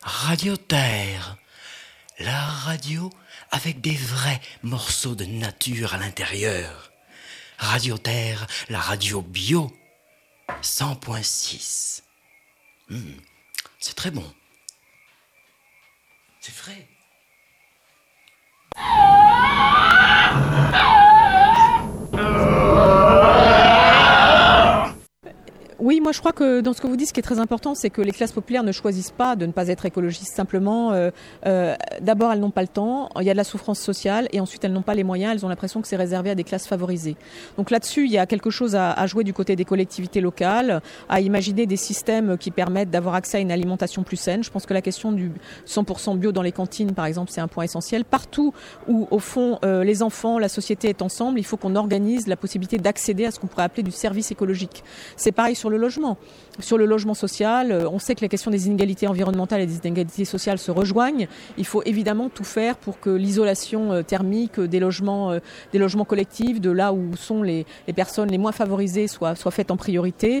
Radio Terre, la radio avec des vrais morceaux de nature à l'intérieur. Radio Terre, la radio bio, 100.6. C'est très bon. C'est frais. Oui, moi je crois que dans ce que vous dites, ce qui est très important, c'est que les classes populaires ne choisissent pas de ne pas être écologistes. Simplement, d'abord, elles n'ont pas le temps, il y a de la souffrance sociale, et ensuite elles n'ont pas les moyens, elles ont l'impression que c'est réservé à des classes favorisées. Donc là-dessus, il y a quelque chose à jouer du côté des collectivités locales, à imaginer des systèmes qui permettent d'avoir accès à une alimentation plus saine. Je pense que la question du 100% bio dans les cantines, par exemple, c'est un point essentiel. Partout où, au fond, les enfants, la société est ensemble, il faut qu'on organise la possibilité d'accéder à ce qu'on pourrait appeler du service écologique. C'est pareil sur le logement. Sur le logement social, on sait que la question des inégalités environnementales et des inégalités sociales se rejoignent. Il faut évidemment tout faire pour que l'isolation thermique des logements collectifs, de là où sont les personnes les moins favorisées, soit faite en priorité.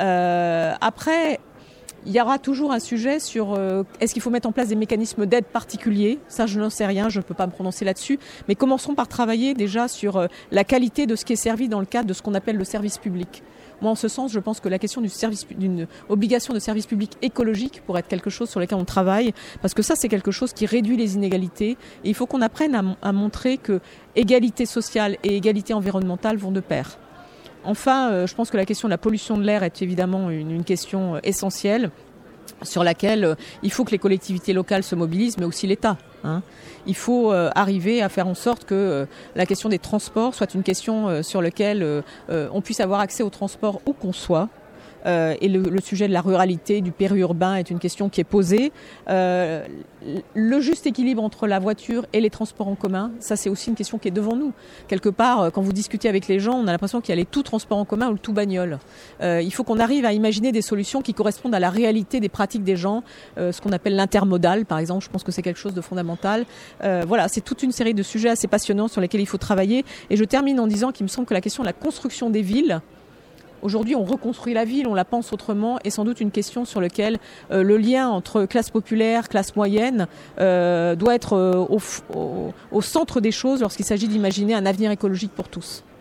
Après, il y aura toujours un sujet sur est-ce qu'il faut mettre en place des mécanismes d'aide particuliers. Ça, je n'en sais rien, je ne peux pas me prononcer là-dessus. Mais commençons par travailler déjà sur la qualité de ce qui est servi dans le cadre de ce qu'on appelle le service public. Moi, en ce sens, je pense que la question d'une obligation de service public écologique pourrait être quelque chose sur lequel on travaille, parce que ça, c'est quelque chose qui réduit les inégalités. Et il faut qu'on apprenne à montrer que égalité sociale et égalité environnementale vont de pair. Enfin, je pense que la question de la pollution de l'air est évidemment une question essentielle, sur laquelle il faut que les collectivités locales se mobilisent, mais aussi l'État. Il faut arriver à faire en sorte que la question des transports soit une question sur laquelle on puisse avoir accès aux transports où qu'on soit. Et le sujet de la ruralité, du périurbain est une question qui est posée. Le juste équilibre entre la voiture et les transports en commun, ça c'est aussi une question qui est devant nous. Quelque part, quand vous discutez avec les gens, on a l'impression qu'il y a les tout transports en commun ou le tout bagnole. Il faut qu'on arrive à imaginer des solutions qui correspondent à la réalité des pratiques des gens, ce qu'on appelle l'intermodal par exemple, je pense que c'est quelque chose de fondamental. Voilà, c'est toute une série de sujets assez passionnants sur lesquels il faut travailler. Et je termine en disant qu'il me semble que la question de la construction des villes, aujourd'hui, on reconstruit la ville, on la pense autrement, et sans doute une question sur laquelle le lien entre classe populaire, classe moyenne doit être au centre des choses lorsqu'il s'agit d'imaginer un avenir écologique pour tous.